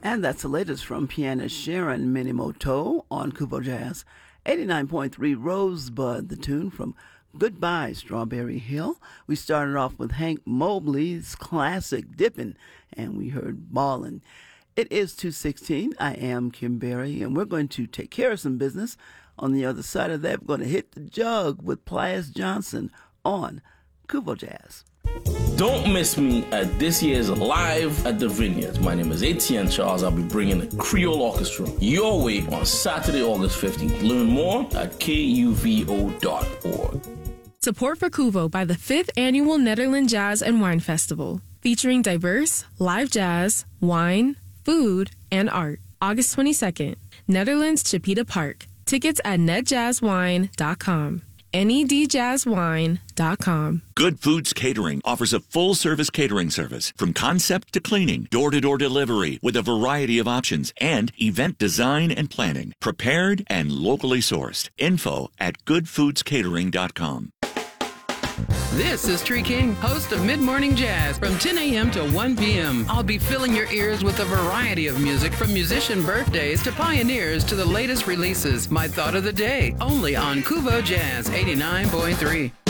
And that's the latest from pianist Sharon Minimoto on Kubo Jazz. 89.3 Rosebud, the tune from Goodbye Strawberry Hill. We started off with Hank Mobley's classic Dippin', and we heard Ballin'. It is 2:16. I am Kim Berry, and we're going to take care of some business. On the other side of that, we're going to hit the jug with Pliers Johnson on Kubo Jazz. Don't miss me at this year's Live at the Vineyards. My name is Etienne Charles. I'll be bringing the Creole Orchestra your way on Saturday, August 15th. Learn more at kuvo.org. Support for Kuvo by the 5th Annual Netherlands Jazz and Wine Festival, featuring diverse live jazz, wine, food, and art. August 22nd, Netherlands Chipeta Park. Tickets at netjazzwine.com. nedjazzwine.com. Good Foods Catering offers a full-service catering service from concept to cleaning, door-to-door delivery with a variety of options, and event design and planning. Prepared and locally sourced. Info at goodfoodscatering.com. This is Tree King, host of Mid-Morning Jazz from 10 a.m. to 1 p.m. I'll be filling your ears with a variety of music from musician birthdays to pioneers to the latest releases. My thought of the day, only on Kubo Jazz 89.3.